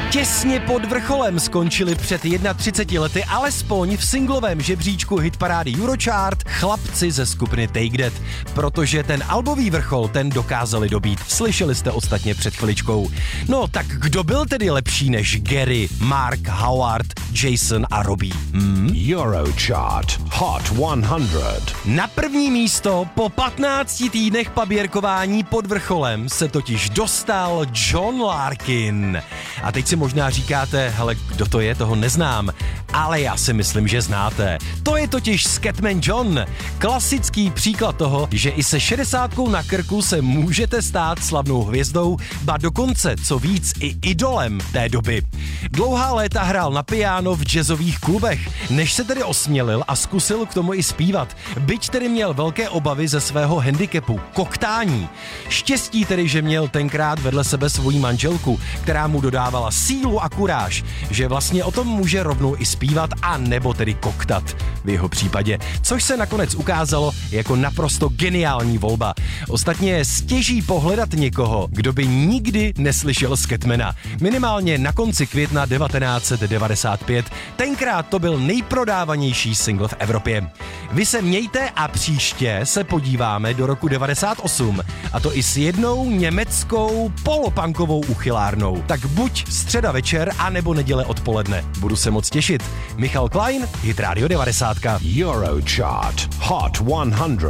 Těsně pod vrcholem skončili před 31 lety alespoň v singlovém žebříčku hitparády Eurochart chlapci ze skupiny Take That, protože ten albový vrchol ten dokázali dobít. Slyšeli jste ostatně před chviličkou. No tak kdo byl tedy lepší než Gary, Mark, Howard, Jason a Robbie? Eurochart Hot 100. Na první místo po 15 týdnech paběrkování pod vrcholem se totiž dostal John Larkin. A teď si možná říkáte, hele, kdo to je, toho neznám. Ale já si myslím, že znáte. To je totiž Scatman John. Klasický příklad toho, že i se 60 na krku se můžete stát slavnou hvězdou, ba dokonce, co víc, i idolem té doby. Dlouhá léta hrál na piano v jazzových klubech, než se tedy osmělil a zkusil k tomu i zpívat. Byť tedy měl velké obavy ze svého handicapu, koktání. Štěstí tedy, že měl tenkrát vedle sebe svoji manželku, která mu dodávala sílu a kuráž, že vlastně o tom může rovnou i zpívat a nebo tedy koktat v jeho případě, což se nakonec ukázalo jako naprosto geniální volba. Ostatně stěží pohledat někoho, kdo by nikdy neslyšel Scatmana. Minimálně na konci května 1995, tenkrát to byl nejprodávanější single v Evropě. Vy se mějte a příště se podíváme do roku 98, a to i s jednou německou polopunkovou uchylárnou. Tak buď středa večer, anebo neděle odpoledne. Budu se moc těšit. Michal Klein, Hit Radio 90. Eurochart Hot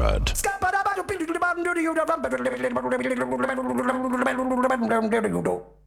100.